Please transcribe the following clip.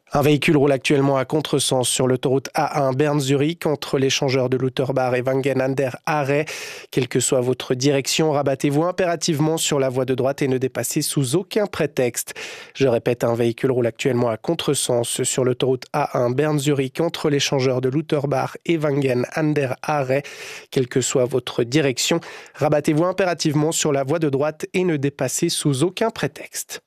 Un véhicule roule actuellement à contresens sur l'autoroute A1 Berne-Zurich entre l'échangeur de Lauterbach et Wangen an der Aare. Quelle que soit votre direction, rabattez-vous impérativement sur la voie de droite et ne dépassez sous aucun prétexte. Je répète, un véhicule roule actuellement à contresens sur l'autoroute A1 Berne-Zurich entre l'échangeur de Lauterbach et Wangen an der Aare. Quelle que soit votre direction, rabattez-vous impérativement sur la voie de droite et ne dépassez sous aucun prétexte.